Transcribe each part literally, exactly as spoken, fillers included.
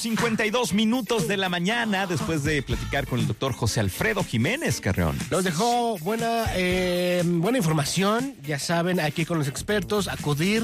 cincuenta y dos minutos de la mañana después de platicar con el doctor José Alfredo Jiménez Carreón. Nos dejó buena, eh, buena información, ya saben, aquí con los expertos, acudir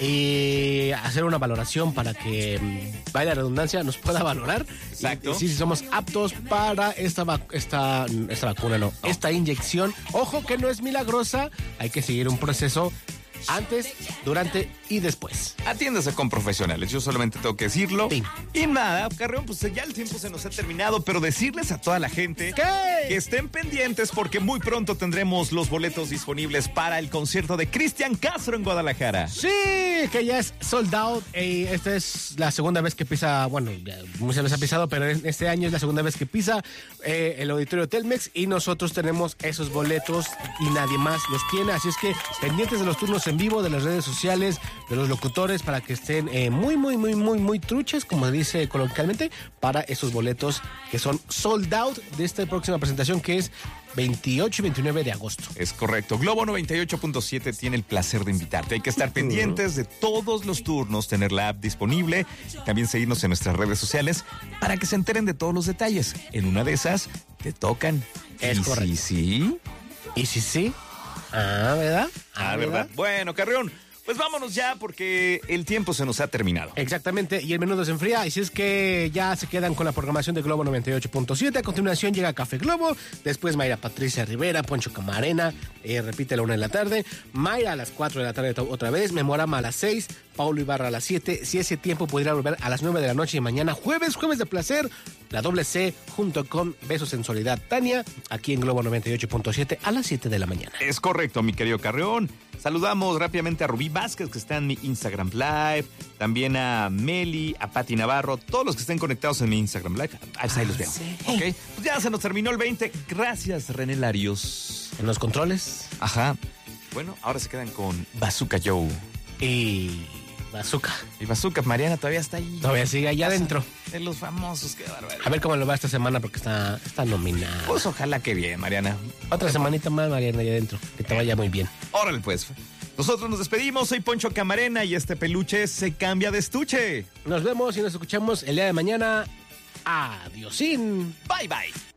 y hacer una valoración para que, vaya redundancia, nos pueda valorar. Exacto. Y, y si somos aptos para esta, vac- esta, esta vacuna, no, no, esta inyección. Ojo que no es milagrosa, hay que seguir un proceso antes, durante y después. Atiéndase con profesionales, yo solamente tengo que decirlo. Sí. Y nada, Carreón, pues ya el tiempo se nos ha terminado, pero decirles a toda la gente ¿Qué? que estén pendientes porque muy pronto tendremos los boletos disponibles para el concierto de Cristian Castro en Guadalajara. Sí, que ya es sold out. Y esta es la segunda vez que pisa, bueno, ya muchas veces ha pisado, pero este año es la segunda vez que pisa eh, el auditorio Telmex y nosotros tenemos esos boletos y nadie más los tiene. Así es que pendientes de los turnos en vivo, de las redes sociales, de los locutores, para que estén eh, muy, muy, muy, muy, muy truchas, como dice coloquialmente, para esos boletos que son sold out de esta próxima presentación que es veintiocho y veintinueve de agosto. Es correcto. Globo noventa y ocho punto siete tiene el placer de invitarte. Hay que estar pendientes de todos los turnos, tener la app disponible, también seguirnos en nuestras redes sociales para que se enteren de todos los detalles. En una de esas te tocan. Es y correcto. Sí, sí. ¿Y si sí? Ah, ¿verdad? Ah, ¿verdad? Bueno, Carreón, pues vámonos ya porque el tiempo se nos ha terminado. Exactamente, y el menudo se enfría, y si es que ya se quedan con la programación de Globo noventa y ocho punto siete, a continuación llega Café Globo, después Mayra Patricia Rivera, Poncho Camarena, eh, repite a la una de la tarde, Mayra a las cuatro de la tarde otra vez, Memorama a las seis, Paulo Ibarra a las siete, si ese tiempo pudiera volver a las nueve de la noche y mañana jueves, jueves de placer, la doble C junto con Besos en Soledad Tania, aquí en Globo noventa y ocho punto siete a las siete de la mañana. Es correcto, mi querido Carreón. Saludamos rápidamente a Rubí Vázquez, que está en mi Instagram Live, también a Meli, a Pati Navarro, todos los que estén conectados en mi Instagram Live. Ahí los veo. sí. Ok, pues ya se nos terminó el veinte. Gracias, René Larios. En los controles Ajá. Bueno, ahora se quedan con Bazooka Joe. y Bazooka. Y Bazooka, Mariana todavía está ahí. Todavía sigue allá adentro. De los famosos, qué barbaridad. A ver cómo lo va esta semana porque está, está nominada. Pues ojalá que bien, Mariana. Otra semanita más, Mariana, allá adentro. Que te vaya muy bien. Órale, pues. Nosotros nos despedimos. Soy Poncho Camarena y este peluche se cambia de estuche. Nos vemos y nos escuchamos el día de mañana. Adiosín. Bye, bye.